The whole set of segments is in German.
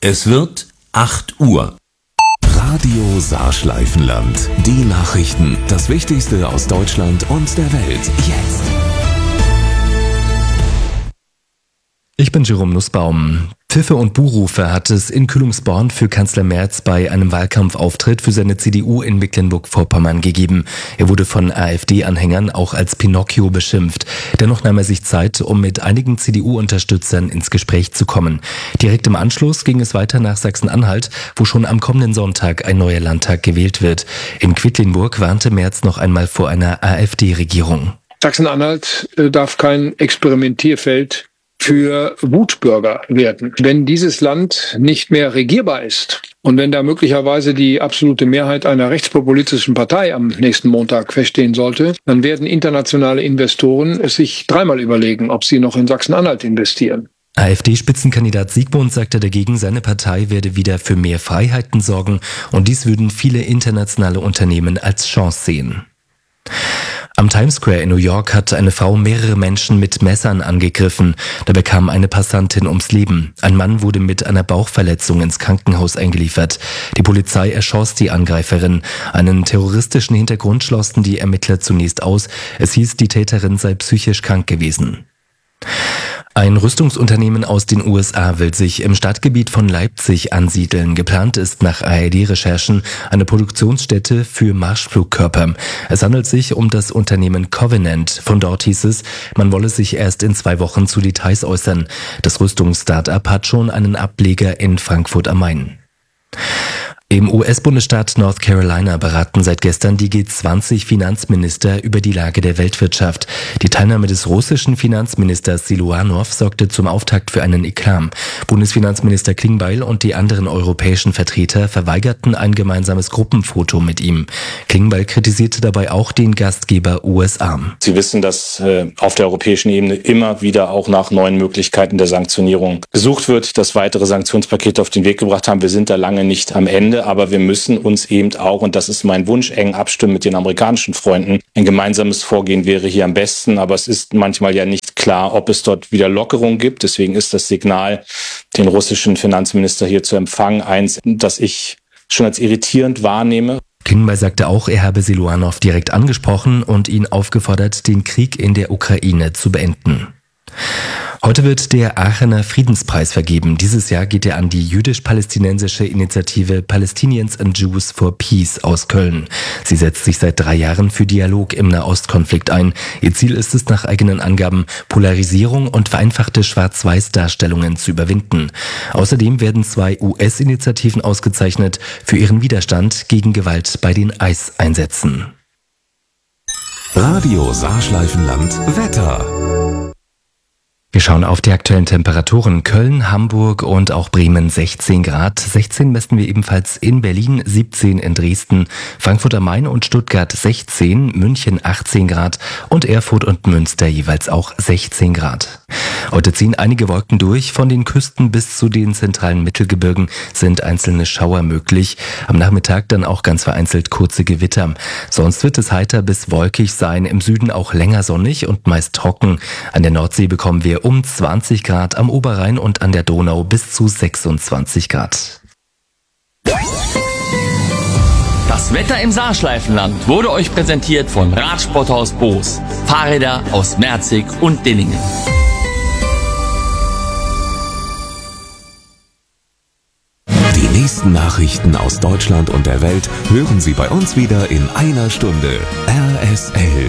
Es wird 8 Uhr. Radio Saarschleifenland. Die Nachrichten, das Wichtigste aus Deutschland und der Welt. Jetzt. Ich bin Jerome Nussbaum. Pfiffe und Buhrufe hat es in Kühlungsborn für Kanzler Merz bei einem Wahlkampfauftritt für seine CDU in Mecklenburg-Vorpommern gegeben. Er wurde von AfD-Anhängern auch als Pinocchio beschimpft. Dennoch nahm er sich Zeit, um mit einigen CDU-Unterstützern ins Gespräch zu kommen. Direkt im Anschluss ging es weiter nach Sachsen-Anhalt, wo schon am kommenden Sonntag ein neuer Landtag gewählt wird. In Quedlinburg warnte Merz noch einmal vor einer AfD-Regierung. Sachsen-Anhalt darf kein Experimentierfeld für Wutbürger werden. Wenn dieses Land nicht mehr regierbar ist und wenn da möglicherweise die absolute Mehrheit einer rechtspopulistischen Partei am nächsten Montag feststehen sollte, dann werden internationale Investoren es sich dreimal überlegen, ob sie noch in Sachsen-Anhalt investieren. AfD-Spitzenkandidat Siegmund sagte dagegen, seine Partei werde wieder für mehr Freiheiten sorgen und dies würden viele internationale Unternehmen als Chance sehen. Am Times Square in New York hat eine Frau mehrere Menschen mit Messern angegriffen. Dabei kam eine Passantin ums Leben. Ein Mann wurde mit einer Bauchverletzung ins Krankenhaus eingeliefert. Die Polizei erschoss die Angreiferin. Einen terroristischen Hintergrund schlossen die Ermittler zunächst aus. Es hieß, die Täterin sei psychisch krank gewesen. Ein Rüstungsunternehmen aus den USA will sich im Stadtgebiet von Leipzig ansiedeln. Geplant ist nach ARD-Recherchen eine Produktionsstätte für Marschflugkörper. Es handelt sich um das Unternehmen Covenant. Von dort hieß es, man wolle sich erst in 2 Wochen zu Details äußern. Das Rüstungsstartup hat schon einen Ableger in Frankfurt am Main. Im US-Bundesstaat North Carolina beraten seit gestern die G20-Finanzminister über die Lage der Weltwirtschaft. Die Teilnahme des russischen Finanzministers Siluanow sorgte zum Auftakt für einen Eklat. Bundesfinanzminister Klingbeil und die anderen europäischen Vertreter verweigerten ein gemeinsames Gruppenfoto mit ihm. Klingbeil kritisierte dabei auch den Gastgeber USA. Sie wissen, dass auf der europäischen Ebene immer wieder auch nach neuen Möglichkeiten der Sanktionierung gesucht wird, dass weitere Sanktionspakete auf den Weg gebracht haben. Wir sind da lange nicht am Ende. Aber wir müssen uns eben auch, und das ist mein Wunsch, eng abstimmen mit den amerikanischen Freunden. Ein gemeinsames Vorgehen wäre hier am besten, aber es ist manchmal ja nicht klar, ob es dort wieder Lockerung gibt. Deswegen ist das Signal, den russischen Finanzminister hier zu empfangen, eins, das ich schon als irritierend wahrnehme. Klingbeil sagte auch, er habe Siluanow direkt angesprochen und ihn aufgefordert, den Krieg in der Ukraine zu beenden. Heute wird der Aachener Friedenspreis vergeben. Dieses Jahr geht er an die jüdisch-palästinensische Initiative Palestinians and Jews for Peace aus Köln. Sie setzt sich seit 3 Jahren für Dialog im Nahostkonflikt ein. Ihr Ziel ist es nach eigenen Angaben, Polarisierung und vereinfachte Schwarz-Weiß-Darstellungen zu überwinden. Außerdem werden 2 US-Initiativen ausgezeichnet für ihren Widerstand gegen Gewalt bei den ICE-Einsätzen. Radio Saarschleifenland Wetter. Wir schauen auf die aktuellen Temperaturen. Köln, Hamburg und auch Bremen 16 Grad. 16 messen wir ebenfalls in Berlin, 17 in Dresden, Frankfurt am Main und Stuttgart 16, München 18 Grad und Erfurt und Münster jeweils auch 16 Grad. Heute ziehen einige Wolken durch. Von den Küsten bis zu den zentralen Mittelgebirgen sind einzelne Schauer möglich. Am Nachmittag dann auch ganz vereinzelt kurze Gewitter. Sonst wird es heiter bis wolkig sein. Im Süden auch länger sonnig und meist trocken. An der Nordsee bekommen wir um 20 Grad, am Oberrhein und an der Donau bis zu 26 Grad. Das Wetter im Saarschleifenland wurde euch präsentiert von Radsporthaus Boos. Fahrräder aus Merzig und Dinningen. Die nächsten Nachrichten aus Deutschland und der Welt hören Sie bei uns wieder in einer Stunde. RSL.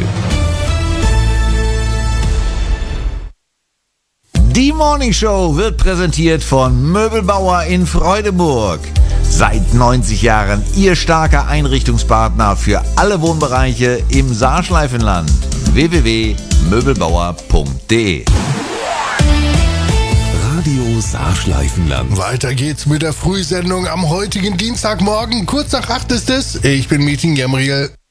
Die Morning Show wird präsentiert von Möbelbauer in Freudenburg. Seit 90 Jahren Ihr starker Einrichtungspartner für alle Wohnbereiche im Saarschleifenland. www.möbelbauer.de. Radio Saarschleifenland. Weiter geht's mit der Frühsendung am heutigen Dienstagmorgen. Kurz nach 8 ist es. Ich bin Meeting Gabriel.